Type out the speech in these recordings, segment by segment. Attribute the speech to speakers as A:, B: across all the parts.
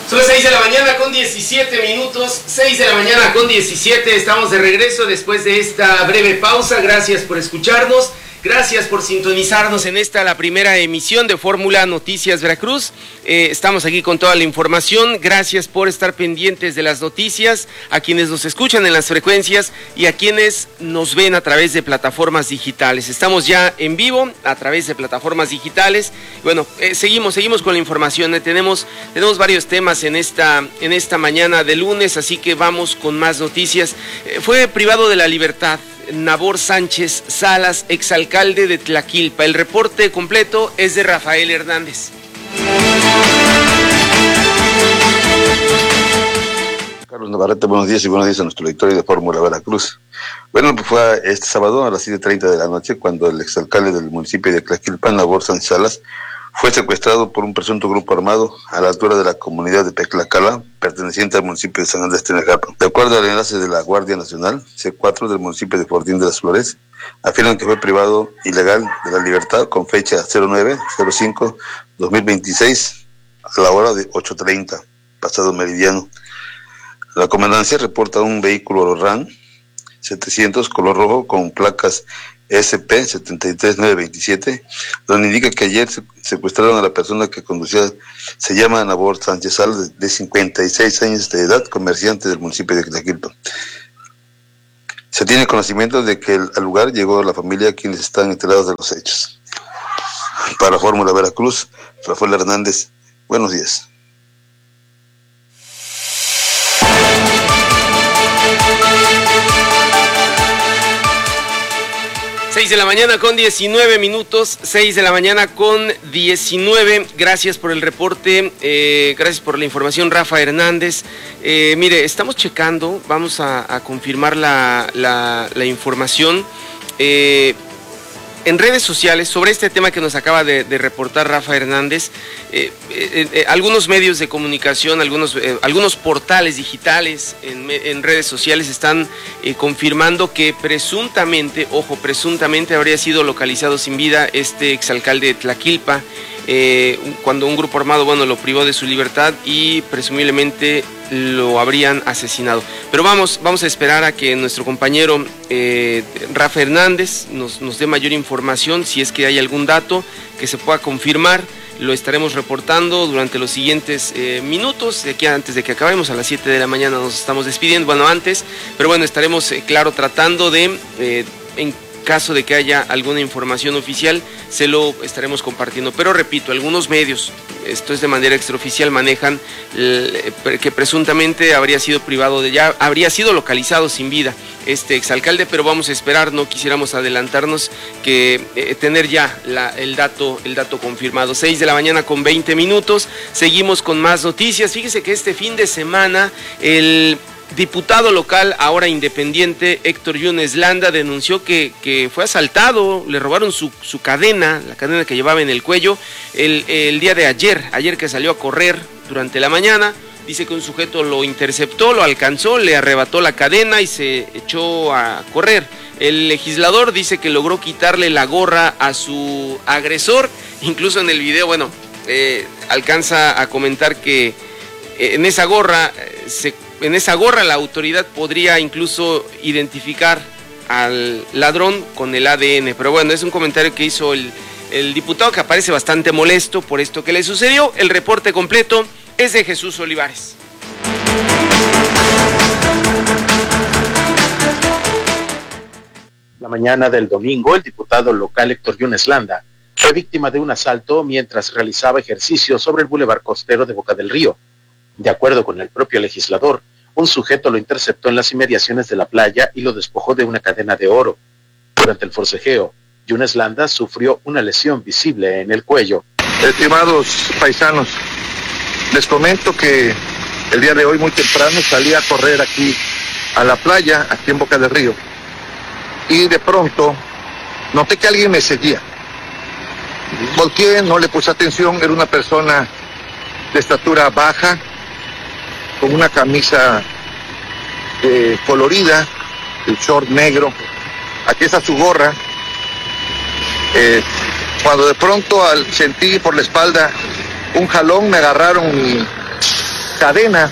A: Son las 6 de la mañana con 17 minutos, 6 de la mañana con 17, estamos de regreso después de esta breve pausa. Gracias por escucharnos, gracias por sintonizarnos en la primera emisión de Fórmula Noticias Veracruz. Estamos aquí con toda la información, gracias por estar pendientes de las noticias, a quienes nos escuchan en las frecuencias y a quienes nos ven a través de plataformas digitales. Estamos ya en vivo a través de plataformas digitales. Bueno, seguimos con la información. Tenemos varios temas en esta mañana de lunes, así que vamos con más noticias. Fue privado de la libertad Nabor Sánchez Salas, exalcalde de Tlaquilpa. El reporte completo es de Rafael Hernández.
B: Carlos Navarrete, buenos días y buenos días a nuestro auditorio de Fórmula Veracruz. Bueno, pues fue este sábado a las 7:30 de la noche cuando el exalcalde del municipio de Tlaquilpa, Nabor Sánchez Salas, fue secuestrado por un presunto grupo armado a la altura de la comunidad de Teclacala, perteneciente al municipio de San Andrés Tenajapa. De acuerdo al enlace de la Guardia Nacional, C4 del municipio de Fortín de las Flores, afirman que fue privado ilegal de la libertad con fecha 09/05/2026 a la hora de 8:30, pasado meridiano. La comandancia reporta un vehículo RAN 700 color rojo con placas SP 73927, donde indica que ayer secuestraron a la persona que conducía. Se llama Nabor Sánchez Salas, de 56 años de edad, comerciante del municipio de Tlaquilpa. Se tiene conocimiento de que al lugar llegó la familia, quienes están enterados de los hechos. Para Fórmula Veracruz, Rafael Hernández, buenos días.
A: 6 de la mañana con 19 minutos, 6 de la mañana con 19, gracias por el reporte, gracias por la información, Rafa Hernández. Mire, estamos checando, vamos a confirmar la información en redes sociales sobre este tema que nos acaba de reportar Rafa Hernández. Algunos medios de comunicación, algunos portales digitales en redes sociales están confirmando que presuntamente habría sido localizado sin vida este exalcalde de Tlaquilpa, cuando un grupo armado, lo privó de su libertad y presumiblemente lo habrían asesinado. Pero vamos a esperar a que nuestro compañero Rafa Hernández nos dé mayor información. Si es que hay algún dato que se pueda confirmar, lo estaremos reportando durante los siguientes minutos, de aquí antes de que acabemos. A las 7 de la mañana nos estamos despidiendo, antes, pero estaremos, tratando de, en caso de que haya alguna información oficial, se lo estaremos compartiendo. Pero repito, algunos medios, esto es de manera extraoficial, manejan que presuntamente habría sido habría sido localizado sin vida este exalcalde, pero vamos a esperar, no quisiéramos adelantarnos, que tener ya el dato confirmado. 6 de la mañana con 20 minutos, seguimos con más noticias. Fíjese que este fin de semana el diputado local, ahora independiente, Héctor Yunes Landa, denunció que fue asaltado, le robaron su cadena, la cadena que llevaba en el cuello, el día de ayer que salió a correr durante la mañana. Dice que un sujeto lo interceptó, lo alcanzó, le arrebató la cadena y se echó a correr. El legislador dice que logró quitarle la gorra a su agresor, incluso en el video, alcanza a comentar que en esa gorra la autoridad podría incluso identificar al ladrón con el ADN. Pero es un comentario que hizo el diputado, que aparece bastante molesto por esto que le sucedió. El reporte completo es de Jesús Olivares.
C: La mañana del domingo, el diputado local Héctor Yunes Landa fue víctima de un asalto mientras realizaba ejercicio sobre el bulevar costero de Boca del Río. De acuerdo con el propio legislador, un sujeto lo interceptó en las inmediaciones de la playa y lo despojó de una cadena de oro. Durante el forcejeo, Yunes Landa sufrió una lesión visible en el cuello.
D: Estimados paisanos, les comento que el día de hoy muy temprano salí a correr aquí a la playa, aquí en Boca del Río, y de pronto noté que alguien me seguía. Volteé, no le puse atención, era una persona de estatura baja, con una camisa colorida, el short negro, aquí está su gorra. Cuando de pronto sentí por la espalda un jalón, me agarraron cadena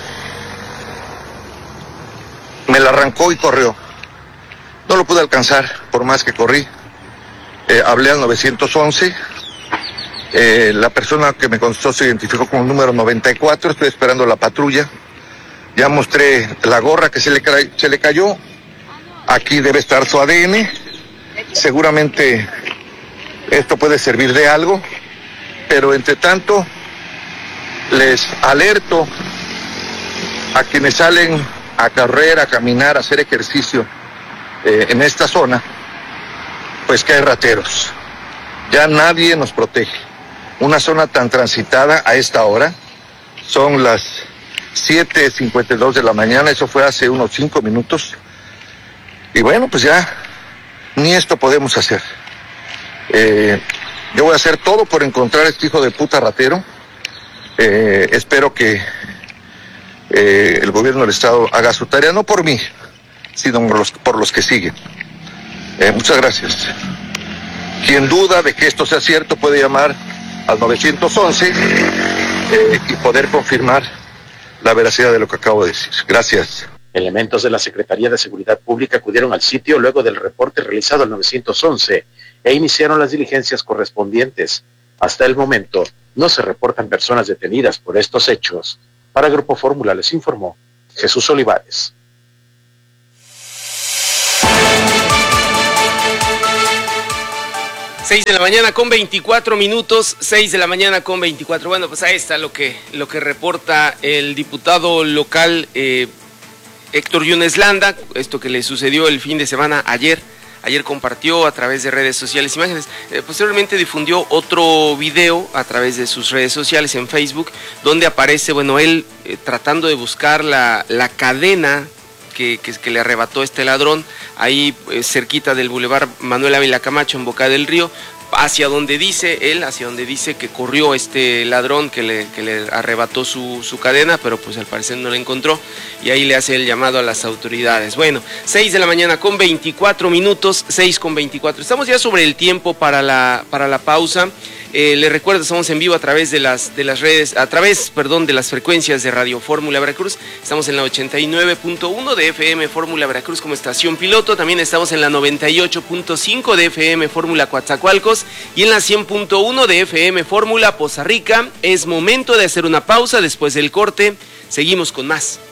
D: me la arrancó y corrió. No lo pude alcanzar, por más que corrí. Hablé al 911. La persona que me contestó se identificó como el número 94. Estoy esperando la patrulla. Ya mostré la gorra que se le cayó. Aquí debe estar su ADN. Seguramente esto puede servir de algo. Pero entre tanto, les alerto a quienes salen a correr, a caminar, a hacer ejercicio en esta zona, pues que hay rateros. Ya nadie nos protege. Una zona tan transitada a esta hora, son las 7:52 de la mañana, eso fue hace unos 5 minutos. Y bueno, pues ya ni esto podemos hacer. Yo voy a hacer todo por encontrar a este hijo de puta ratero. Espero que el gobierno del estado haga su tarea, no por mí, sino por los que siguen. Muchas gracias. Quien duda de que esto sea cierto puede llamar al 911 y poder confirmar la veracidad de lo que acabo de decir. Gracias.
C: Elementos de la Secretaría de Seguridad Pública acudieron al sitio luego del reporte realizado al 911 e iniciaron las diligencias correspondientes. Hasta el momento no se reportan personas detenidas por estos hechos. Para Grupo Fórmula les informó Jesús Olivares.
A: Seis de la mañana con 24 minutos, 6 de la mañana con 24. Bueno, pues ahí está lo que reporta el diputado local Héctor Yunes Landa, esto que le sucedió el fin de semana ayer compartió a través de redes sociales imágenes, posteriormente difundió otro video a través de sus redes sociales en Facebook, donde aparece, bueno, él tratando de buscar la cadena que le arrebató este ladrón, ahí cerquita del Boulevard Manuel Ávila Camacho en Boca del Río, hacia donde dice que corrió este ladrón que le arrebató su cadena, pero pues al parecer no la encontró, y ahí le hace el llamado a las autoridades. Bueno, 6 de la mañana con 24 minutos, 6:24. Estamos ya sobre el tiempo para la pausa. Les recuerdo, estamos en vivo a través de las redes, de las frecuencias de Radio Fórmula Veracruz. Estamos en la 89.1 de FM Fórmula Veracruz como estación piloto. También estamos en la 98.5 de FM Fórmula Coatzacoalcos y en la 100.1 de FM Fórmula Poza Rica. Es momento de hacer una pausa. Después del corte, seguimos con más